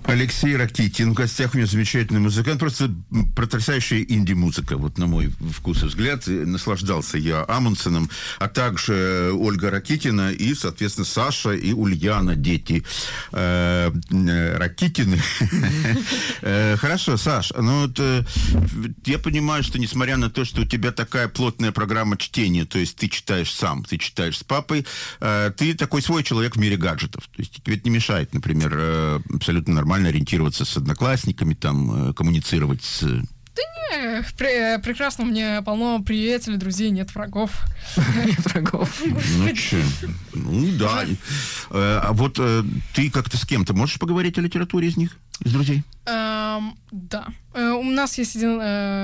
Алексей Ракитин. В гостях у меня замечательный музыкант. Просто потрясающая инди-музыка, вот на мой вкус и взгляд. Наслаждался я Амундсеном, а также Ольга Ракитина и, соответственно, Саша и Ульяна, дети Ракитины. Хорошо, Саш, ну вот я понимаю, что несмотря на то, что у тебя такая плотная программа чтения, то есть ты читаешь сам, ты читаешь с папой, ты такой свой человек в мире гаджетов. То есть тебе это не мешает, например, абсолютно нормально ориентироваться с одноклассниками, там, коммуницировать с... Да не, прекрасно, у меня полно приятелей, друзей, нет врагов. Нет врагов. Ну, че? Ну, да. А вот ты как-то с кем-то можешь поговорить о литературе из них, из друзей? Да. У нас есть один...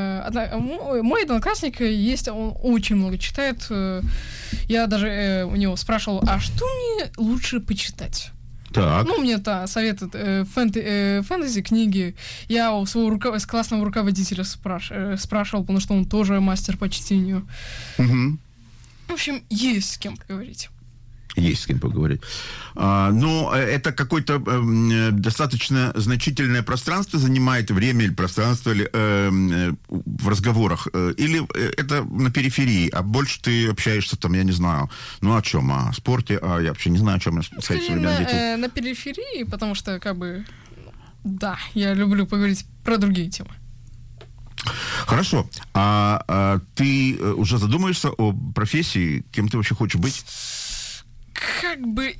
Мой одноклассник есть, он очень много читает. Я даже у него спрашивал, а что мне лучше почитать? Так. Ну, мне советуют фэнтези, книги. Я у своего классного руководителя спрашивал, потому что он тоже мастер по чтению. Угу. В общем, есть с кем поговорить. Есть с кем поговорить. Но это какое-то достаточно значительное пространство занимает, время или пространство в разговорах? Или это на периферии, а больше ты общаешься там, я не знаю, ну о чем? О спорте? Я вообще не знаю, о чем сказать современным детям. На периферии, потому что, как бы, да, я люблю поговорить про другие темы. Хорошо. А ты уже задумаешься о профессии? Кем ты вообще хочешь быть? Как бы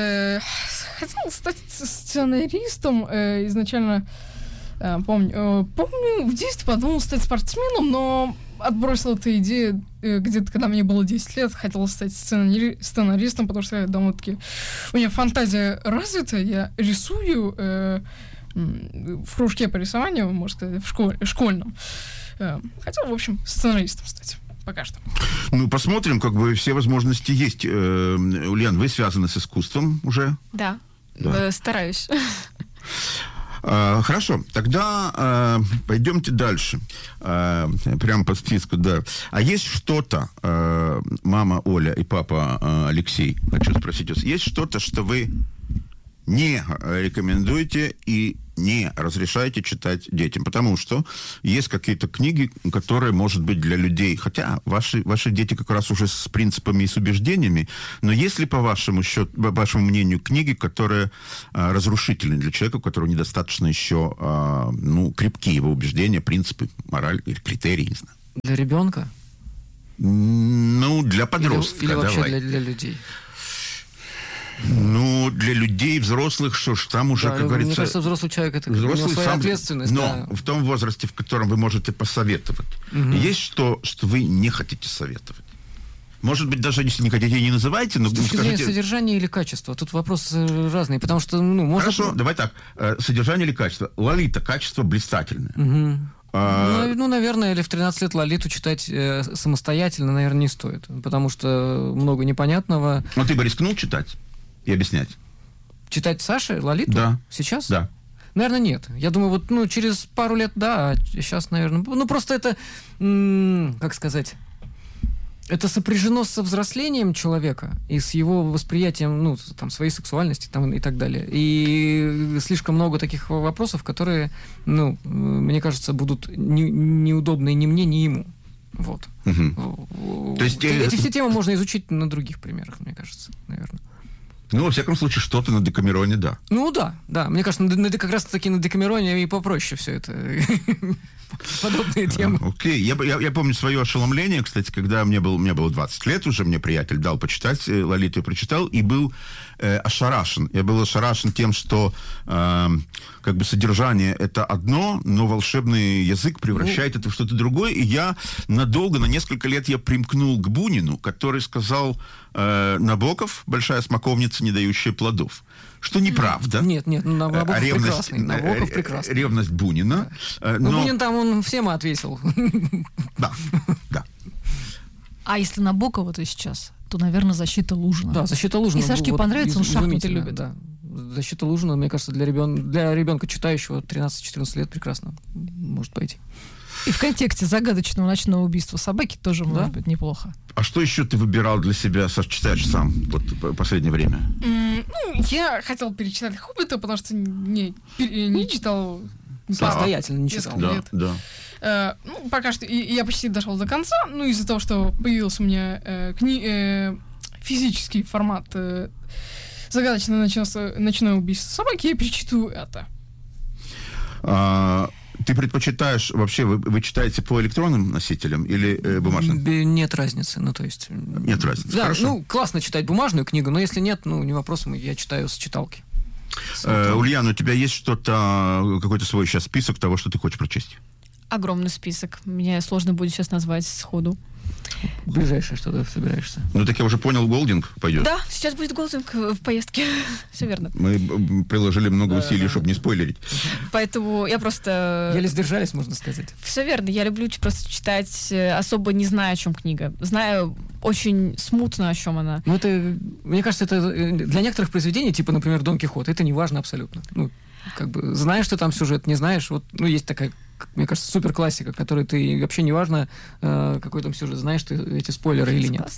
хотел стать сценаристом изначально. Помню, в детстве подумал стать спортсменом, но отбросил эту идею где-то, когда мне было 10 лет. Хотел стать сценаристом, потому что я довольно-таки... У меня фантазия развита, я рисую в кружке по рисованию, можно сказать, в школьном. Хотел, в общем, сценаристом стать. Пока что. Ну, посмотрим, как бы все возможности есть. Ульян, вы связаны с искусством уже? Да. Стараюсь. Хорошо, тогда пойдемте дальше. Прямо по списку, да. А есть что-то, мама Оля и папа Алексей, хочу спросить вас, есть что-то, что вы не рекомендуете и не разрешаете читать детям? Потому что есть какие-то книги, которые, может быть, для людей... Хотя ваши дети как раз уже с принципами и с убеждениями, но есть ли, по вашему мнению, книги, которые разрушительны для человека, у которого недостаточно еще крепкие его убеждения, принципы, мораль или критерии, не знаю? Для ребенка? Ну, для подростка. Или вообще для людей? Ну, для людей, взрослых, что ж, там уже, как говорится... Мне кажется, взрослый человек, это взрослый у него своя сам, ответственность. Но в том возрасте, в котором вы можете посоветовать, есть что вы не хотите советовать? Может быть, даже если не хотите, не называйте, но с точки скажите... зрения содержания или качества? Тут вопросы разные, потому что, можно... Хорошо, давай так. Содержание или качество? Лолита, качество блистательное. Наверное, или в 13 лет Лолиту читать самостоятельно, наверное, не стоит, потому что много непонятного. Но ты бы рискнул читать и объяснять? Читать Саше Лолиту? Да. Сейчас? Да. Наверное, нет. Я думаю, через пару лет, да, а сейчас, наверное... просто это, как сказать... Это сопряжено со взрослением человека и с его восприятием, своей сексуальности и так далее. И слишком много таких вопросов, которые, мне кажется, будут неудобны ни мне, ни ему. Вот. Угу. То есть, эти все темы можно изучить на других примерах, мне кажется, наверное. Ну, во всяком случае, что-то на Декамероне, да. Ну, да. Мне кажется, как раз-таки на Декамероне и попроще все это. Подобные темы. Окей. Я помню свое ошеломление, кстати, когда мне было 20 лет уже, мне приятель дал почитать, Лолиту я прочитал, и был ошарашен. Я был ошарашен тем, что содержание это одно, но волшебный язык превращает это в что-то другое, и я на несколько лет я примкнул к Бунину, который сказал: Набоков — большая смоковница, не дающая плодов. Что неправда. Нет, Набоков прекрасный. Набоков прекрасный. Ревность Бунина. Но Бунин там, он всем ответил. Да. А если Набокова, то сейчас, то, наверное, «Защита Лужина». Да, «Защита Лужина». И Сашке понравится, он шахматы любит. Да. «Защита Лужина», мне кажется, для ребенка читающего 13-14 лет прекрасно может пойти. И в контексте загадочного ночного убийства собаки тоже может быть неплохо. А что еще ты выбирал для себя, Саш, читаешь сам вот в последнее время? Я хотел перечитать «Хоббита», потому что не читал... Самостоятельно не читал. Да. Пока что я почти дошел до конца, из-за того, что появился у меня физический формат «Загадочное ночное убийство собаки», я перечитаю это. Ты предпочитаешь, вообще, вы читаете по электронным носителям или бумажным? Нет разницы, то есть... Нет разницы, да, хорошо. Классно читать бумажную книгу, но если нет, не вопрос, я читаю с читалки. Ульяна, у тебя есть что-то, какой-то свой сейчас список того, что ты хочешь прочесть? Огромный список. Мне сложно будет сейчас назвать сходу. Ближайшее, что ты собираешься? Так я уже понял, Голдинг пойдет. Да, сейчас будет Голдинг в поездке. Все верно. Мы приложили много усилий, чтобы не спойлерить. Поэтому я просто... Еле сдержались, можно сказать. Все верно. Я люблю просто читать, особо не зная, о чем книга. Знаю очень смутно, о чем она. Мне кажется, это для некоторых произведений, типа, например, Дон Кихот, это не важно абсолютно. Знаешь ты там сюжет, не знаешь, есть такая, мне кажется, супер классика, которой ты вообще не важно, какой там сюжет, знаешь ты эти спойлеры или нет.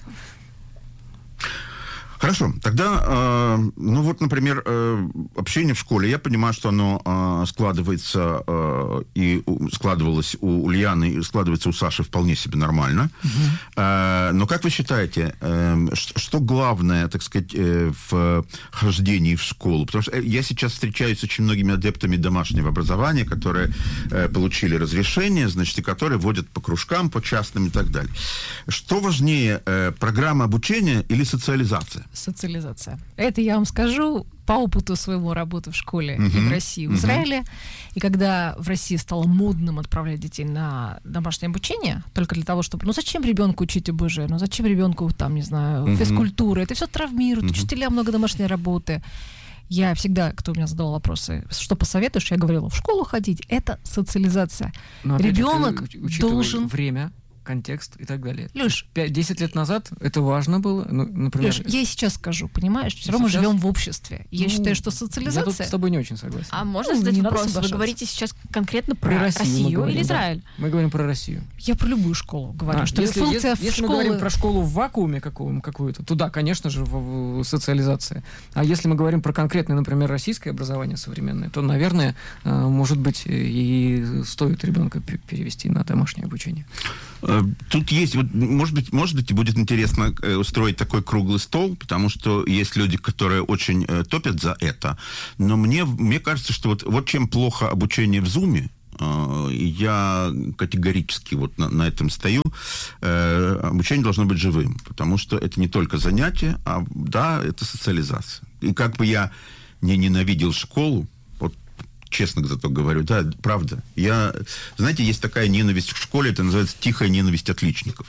Хорошо, тогда, например, общение в школе, я понимаю, что оно складывается и складывалось у Ульяны, и складывается у Саши вполне себе нормально. Но как вы считаете, что главное, так сказать, в хождении в школу? Потому что я сейчас встречаюсь с очень многими адептами домашнего образования, которые получили разрешение, значит, и которые водят по кружкам, по частным и так далее. Что важнее, программа обучения или социализация? Социализация. Это я вам скажу по опыту своего работы в школе и в России, в Израиле. И когда в России стало модным отправлять детей на домашнее обучение, только для того, чтобы... зачем ребенку учить ОБЖ? Зачем ребенку, физкультура? Это все травмирует, учителя много домашней работы. Я всегда, кто у меня задавал вопросы, что посоветуешь, я говорила, в школу ходить, это социализация. Ребенок должен... время, контекст и так далее. Лёш, 10 лет назад это важно было, например... Лёш, я и сейчас скажу, понимаешь, все равно мы живем в обществе. Я считаю, что социализация... Я тут с тобой не очень согласен. А можно задать вопрос? Вы говорите сейчас конкретно про Россию или Израиль? Мы говорим про Россию. Я про любую школу говорю, что если функция если мы говорим про школу в вакууме какую-то, то да, конечно же, социализация. А если мы говорим про конкретное, например, российское образование современное, то, наверное, может быть, и стоит ребенка перевести на домашнее обучение. Тут есть, может быть, будет интересно устроить такой круглый стол, потому что есть люди, которые очень топят за это. Но мне кажется, что вот чем плохо обучение в Зуме, я категорически на этом стою, обучение должно быть живым, потому что это не только занятие, а да, это социализация. И как бы я не ненавидел школу, честно зато говорю, да, правда. Знаете, есть такая ненависть в школе, это называется тихая ненависть отличников.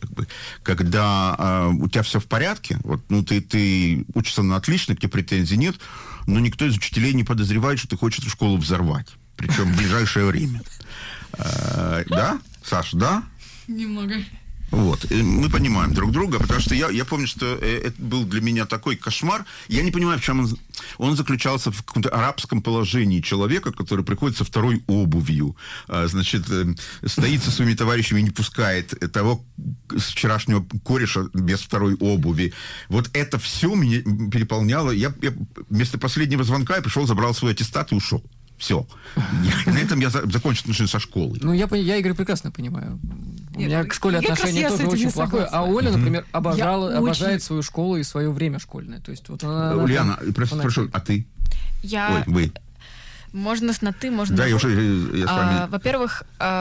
Когда у тебя все в порядке, ты учишься на отлично, к тебе претензий нет, но никто из учителей не подозревает, что ты хочешь школу взорвать. Причем в ближайшее время. Да, Саш, да? Немного. Мы понимаем друг друга, потому что я помню, что это был для меня такой кошмар. Я не понимаю, в чем он заключался в каком-то арабском положении человека, который приходит со второй обувью, значит, стоит со своими товарищами и не пускает того вчерашнего кореша без второй обуви. Это все меня переполняло. Я вместо последнего звонка я пришел, забрал свой аттестат и ушел. Все. На этом я закончил отношения со школой. Я, Игорь, прекрасно понимаю. У меня к школе отношение тоже очень плохое. А Оля, например, обожает свою школу и свое время школьное. То есть, Ульяна, прошу, а ты? Вы. Можно на «ты», можно да, на «вы». Я с вами... Во-первых,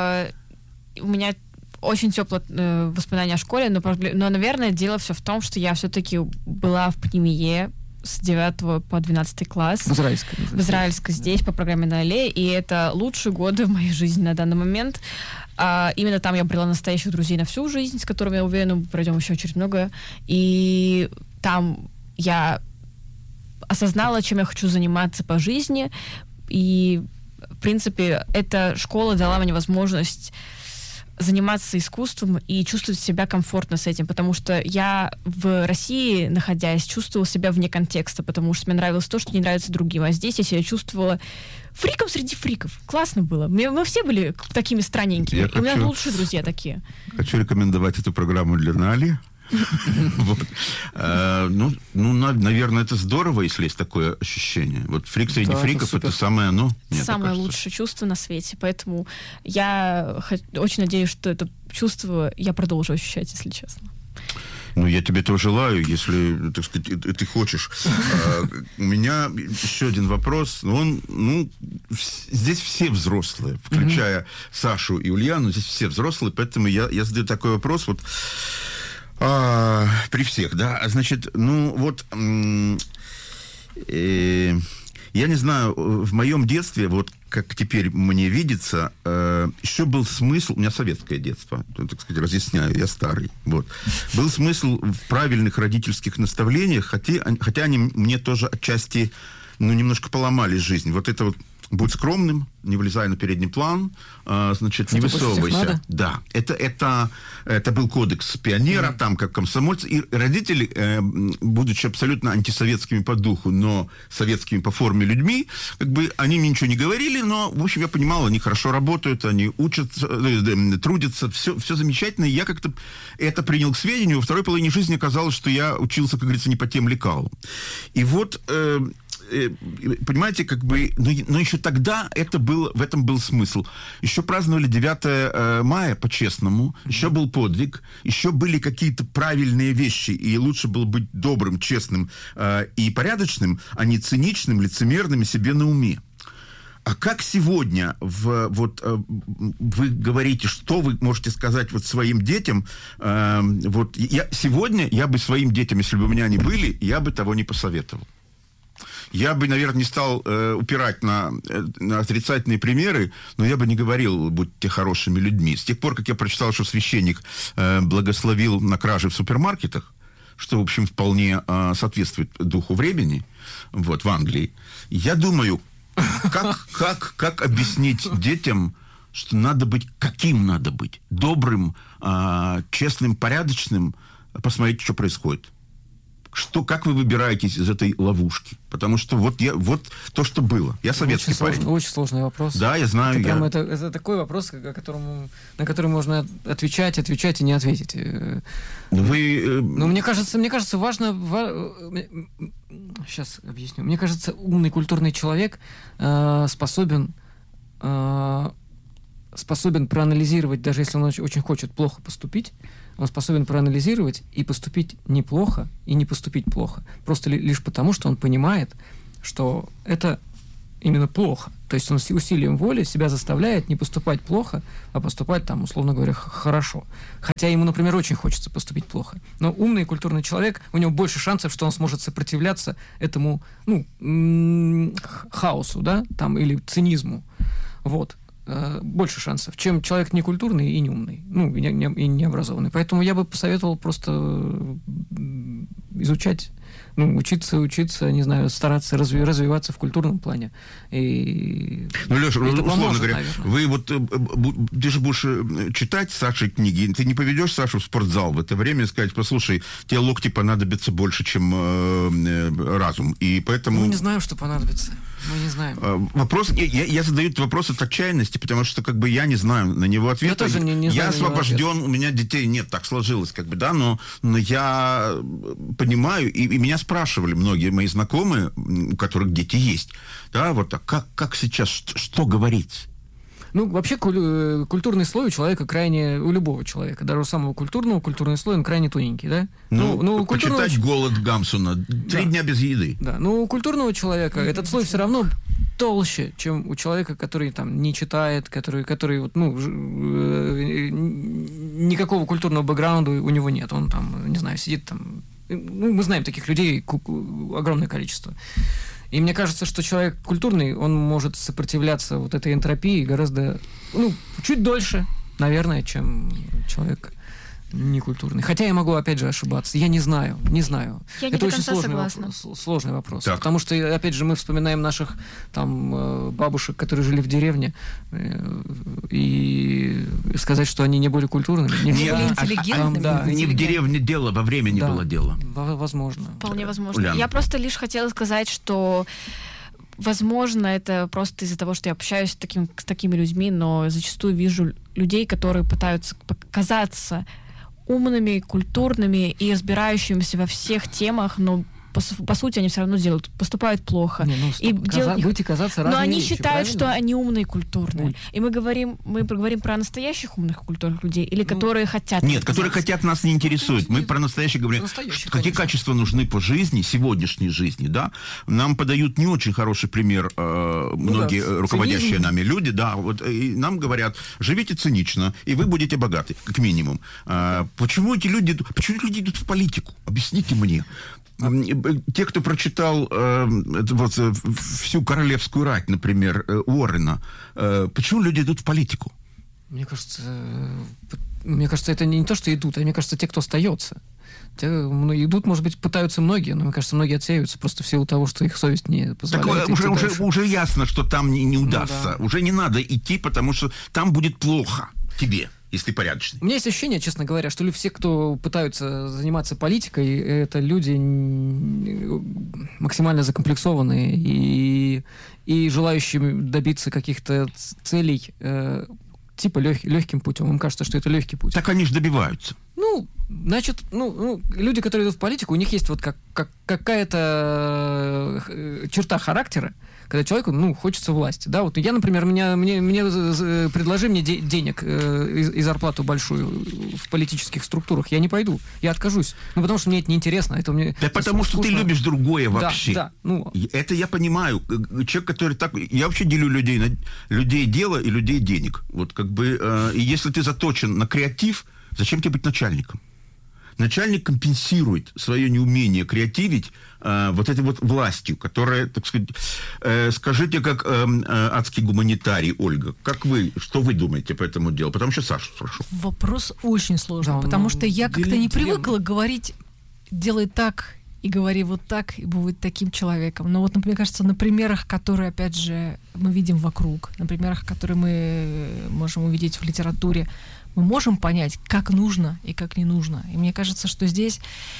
у меня очень теплые воспоминания о школе, но, наверное, дело все в том, что я все-таки была в Пнемие с 9 по 12 класс. В Израильской здесь, по программе на Аллее, и это лучшие годы в моей жизни на данный момент. Именно там я обрела настоящих друзей на всю жизнь, с которыми, я уверена, мы пройдем еще очень многое. И там я осознала, чем я хочу заниматься по жизни, и, в принципе, эта школа дала мне возможность заниматься искусством и чувствовать себя комфортно с этим, потому что я в России, находясь, чувствовала себя вне контекста, потому что мне нравилось то, что не нравится другим, а здесь я себя чувствовала фриком среди фриков. Классно было. Мы все были такими странненькими, у меня лучшие друзья такие. Хочу рекомендовать эту программу для Нали. Наверное, это здорово, если есть такое ощущение. Вот фрик среди фриков — это самое оно. Самое лучшее чувство на свете. Поэтому я очень надеюсь, что это чувство я продолжу ощущать, если честно. Ну, я тебе этого желаю, если, так сказать, ты хочешь. У меня еще один вопрос. Здесь все взрослые, включая Сашу и Ульяну, здесь все взрослые, поэтому я задаю такой вопрос. Вот при всех, да. Значит, я не знаю, в моем детстве, вот как теперь мне видится, еще был смысл, у меня советское детство, так сказать, разъясняю, я старый, вот. Был смысл в правильных родительских наставлениях, хотя они мне тоже отчасти, немножко поломали жизнь. Вот это вот: будь скромным, не влезай на передний план, значит, не высовывайся. Да, это был кодекс пионера, там, как комсомольцы. И родители, будучи абсолютно антисоветскими по духу, но советскими по форме людьми, как бы они мне ничего не говорили, но, в общем, я понимал, они хорошо работают, они учатся, трудятся, все замечательно. И я как-то это принял к сведению. Во второй половине жизни оказалось, что я учился, как говорится, не по тем лекалам. И вот... понимаете, как бы, но еще тогда в этом был смысл. Еще праздновали 9 мая по-честному, еще был подвиг, еще были какие-то правильные вещи, и лучше было быть добрым, честным и порядочным, а не циничным, лицемерным и себе на уме. А как сегодня вы говорите, что вы можете сказать вот своим детям? Сегодня я бы своим детям, если бы у меня они были, я бы того не посоветовал. Я бы, наверное, не стал упирать на отрицательные примеры, но я бы не говорил: будьте хорошими людьми. С тех пор, как я прочитал, что священник благословил на кражи в супермаркетах, что, в общем, вполне соответствует духу времени, в Англии, я думаю, как объяснить детям, что надо быть, каким надо быть? Добрым, честным, порядочным. Посмотрите, что происходит. Как вы выбираетесь из этой ловушки? Потому что вот то, что было. Я советский парень. Очень сложный вопрос. Да, я знаю. Это такой вопрос, на который можно отвечать и не ответить. Мне кажется, важно... Сейчас объясню. Мне кажется, умный культурный человек способен проанализировать, даже если он очень хочет плохо поступить, он способен проанализировать и поступить неплохо, и не поступить плохо. Просто лишь потому, что он понимает, что это именно плохо. То есть он усилием воли себя заставляет не поступать плохо, а поступать, там, условно говоря, хорошо. Хотя ему, например, очень хочется поступить плохо. Но умный культурный человек, у него больше шансов, что он сможет сопротивляться этому, хаосу, да, там, или цинизму. Вот. Больше шансов, чем человек некультурный и неумный, и необразованный. Поэтому я бы посоветовал просто изучать, учиться, не знаю, стараться развиваться в культурном плане. Леша, условно говоря, ты же будешь читать Саше книги, ты не поведешь Сашу в спортзал в это время и сказать: послушай, тебе локти понадобится больше, чем разум. И поэтому... Мы не знаем, что понадобится. Мы не знаем. Я задаю этот вопрос от отчаянности, потому что я не знаю на него ответа. Я тоже не знаю. Я освобожден, у меня детей нет, так сложилось, но я понимаю, и меня спрашивали многие мои знакомые, у которых дети есть, да, как сейчас, что говорить? Вообще культурный слой у человека у любого человека, даже у самого культурный слой, он крайне тоненький, да? Почитать «Голод» Гамсуна, 3 дня без еды. Да, у культурного человека этот слой все равно толще, чем у человека, который там не читает, который никакого культурного бэкграунда у него нет, он там, не знаю, сидит там, мы знаем таких людей огромное количество. И мне кажется, что человек культурный, он может сопротивляться этой энтропии гораздо, чуть дольше, наверное, чем человек некультурный. Хотя я могу, опять же, ошибаться. Я не знаю. Я не Это до очень конца согласна. сложный вопрос. Так. Потому что, опять же, мы вспоминаем наших там бабушек, которые жили в деревне, и сказать, что они не были культурными. интеллигентными. Не в деревне дело, во времени было дело. Возможно. Вполне возможно. Уляна. Я просто лишь хотела сказать, что возможно, это просто из-за того, что я общаюсь с такими людьми, но зачастую вижу людей, которые пытаются казаться умными, культурными и разбирающимися во всех темах, но по сути они все равно поступают плохо. Будете казаться разными. Но они вещи, считают, правильно? что они умные и культурные. И мы говорим про настоящих умных и культурных людей, или которые хотят... Нет, которые хотят, нас не интересует. Мы про настоящих говорим. Настоящих, Какие конечно. качества нужны по жизни, сегодняшней жизни, да? Нам подают не очень хороший пример многие руководящие цинизм. нами люди, да, вот и нам говорят, живите цинично, и вы будете богаты, как минимум. Почему люди идут в политику? Объясните мне. Те, кто прочитал всю королевскую рать, например, Уоррена, почему люди идут в политику? Мне кажется, это не то, что идут, а мне кажется, те, кто остается. Идут, может быть, пытаются многие, но, мне кажется, многие отсеиваются просто в силу того, что их совесть не позволяет. Так уже ясно, что там не удастся. Да. Уже не надо идти, потому что там будет плохо тебе, если ты порядочный. У меня есть ощущение, честно говоря, что все, кто пытаются заниматься политикой, это люди максимально закомплексованные и желающие добиться каких-то целей типа легким путем. Им кажется, что это легкий путь. Так они же добиваются. Значит, люди, которые идут в политику, у них есть вот какая-то черта характера, когда человеку, хочется власти. Да, вот я, например, предложи мне денег и зарплату большую в политических структурах, я не пойду, я откажусь. Потому что мне это неинтересно. Потому что ты любишь другое вообще. Да. Это я понимаю. Человек, который так... Я вообще делю людей на людей дела и людей денег. Вот и если ты заточен на креатив, зачем тебе быть начальником? Начальник компенсирует свое неумение креативить вот этой вот властью, которая, так сказать... скажите, как адский гуманитарий, Ольга, что вы думаете по этому делу? Потом еще Сашу спрошу. Вопрос очень сложный, потому что я как-то не привыкла говорить «делай так» и говори вот так, и будь таким человеком. Но вот, мне кажется, на примерах, которые, опять же, мы видим вокруг, на примерах, которые мы можем увидеть в литературе, мы можем понять, как нужно и как не нужно. И мне кажется, что здесь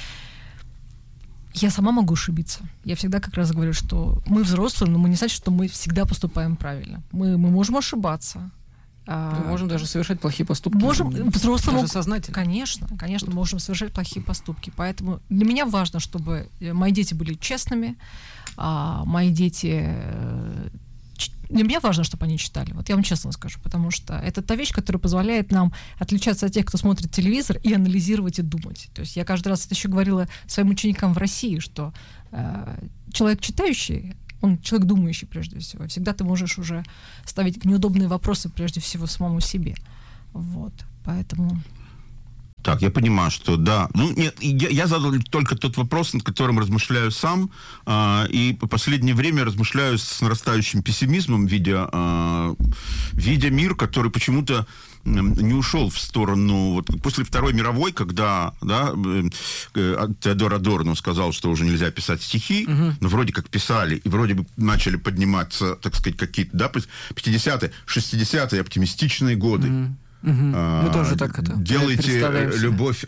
я сама могу ошибиться. Я всегда как раз говорю, что мы взрослые, но мы не значит, что мы всегда поступаем правильно. Мы можем ошибаться. Мы можем даже совершать плохие поступки. Взрослым даже сознательно. Конечно, можем совершать плохие поступки. Поэтому для меня важно, чтобы мои дети были честными, мои дети... Для меня важно, чтобы они читали. Вот я вам честно скажу, потому что это та вещь, которая позволяет нам отличаться от тех, кто смотрит телевизор, и анализировать, и думать. То есть я каждый раз это еще говорила своим ученикам в России, что человек читающий, он человек думающий прежде всего. Всегда ты можешь уже ставить неудобные вопросы прежде всего самому себе. Вот, поэтому... Так, я понимаю, что да. Нет, я задал только тот вопрос, над которым размышляю сам, и по последнее время размышляю с нарастающим пессимизмом, видя мир, который почему-то не ушел в сторону... Вот после Второй мировой, когда Теодор Адорно сказал, что уже нельзя писать стихи, но вроде как писали, и вроде бы начали подниматься, так сказать, какие-то, 50-е, 60-е оптимистичные годы. Мы тоже так это делайте любовь...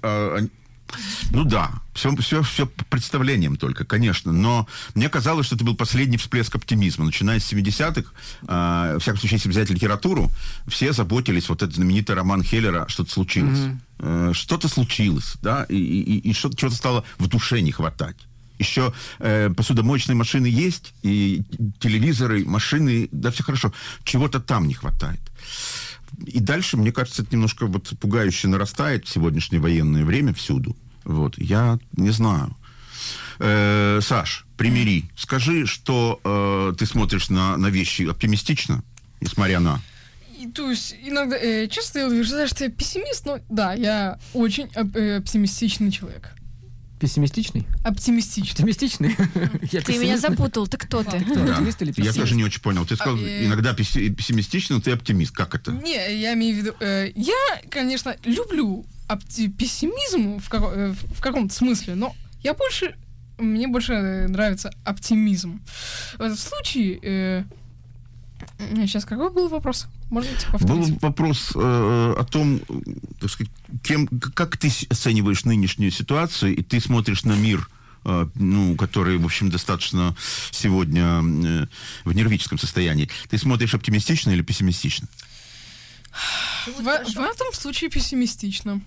все по представлениям только, конечно. Но мне казалось, что это был последний всплеск оптимизма. Начиная с 70-х, в всяком случае, если взять литературу, все заботились, вот этот знаменитый роман Хеллера «Что-то случилось». Что-то случилось, да, и что-то стало в душе не хватать. Еще посудомоечные машины есть, и телевизоры, машины, да, все хорошо. Чего-то там не хватает. И дальше, мне кажется, это немножко пугающе нарастает в сегодняшнее военное время всюду. Вот, я не знаю. Саш, примири. Скажи, что ты смотришь на вещи оптимистично, несмотря на... То есть иногда, честно, я утверждаю, что я пессимист, но да, я очень оптимистичный человек. Пессимистичный? Оптимистичный. Ты меня запутал, ты кто ты? Оптимист или пессимист? Я тоже не очень понял. Ты сказал, иногда пессимистичный, но ты оптимист. Как это? Не, я имею в виду... Я, конечно, люблю пессимизм в каком-то смысле, но мне больше нравится оптимизм. В этом случае... Сейчас какой был вопрос? Можете повторить? Был вопрос о том, так сказать, как ты оцениваешь нынешнюю ситуацию, и ты смотришь на мир, который, в общем, достаточно сегодня в нервическом состоянии. Ты смотришь оптимистично или пессимистично? В этом случае пессимистично.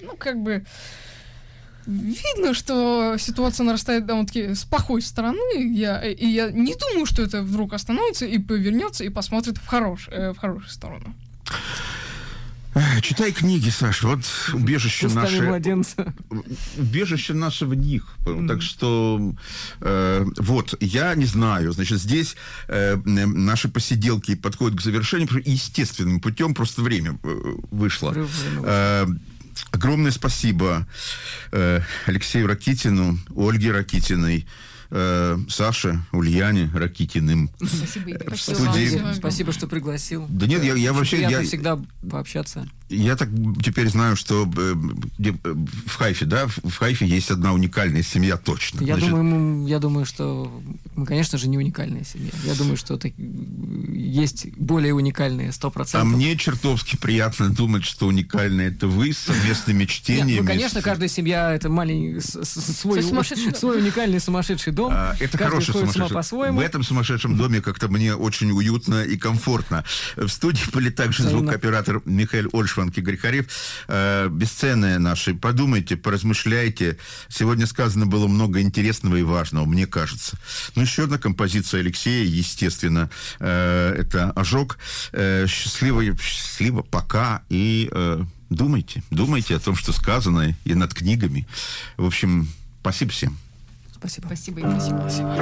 Видно, что ситуация нарастает довольно-таки с плохой стороны. Я не думаю, что это вдруг остановится и повернется, и посмотрит в хорошую сторону. Читай книги, Саша. Вот убежище наше... младенца. Убежище наше в них. Так что... я не знаю. Значит, здесь наши посиделки подходят к завершению естественным путем. Просто время вышло. Огромное спасибо Алексею Ракитину, Ольге Ракитиной, Саше, Ульяне Ракитиным. Спасибо. Спасибо, что пригласил. Да нет, я вообще... Приятно всегда пообщаться. Я так теперь знаю, что в Хайфе, да, в Хайфе есть одна уникальная семья точно. Я думаю, что мы, конечно же, не уникальная семья. Я думаю, что есть более уникальные 100%. А мне чертовски приятно думать, что уникальные это вы с совместными чтениями. Конечно, каждая семья это маленький свой уникальный сумасшедший дом. Это хороший сумасшедший. В этом сумасшедшем доме как-то мне очень уютно и комфортно. В студии были также звукооператор Михаил Ольшванг и Григорьев. Бесценные наши. Подумайте, поразмышляйте. Сегодня сказано было много интересного и важного, мне кажется. Еще одна композиция Алексея, естественно, это «Ожог». Счастливо, пока. И думайте о том, что сказано, и над книгами. В общем, спасибо всем. Спасибо. Спасибо.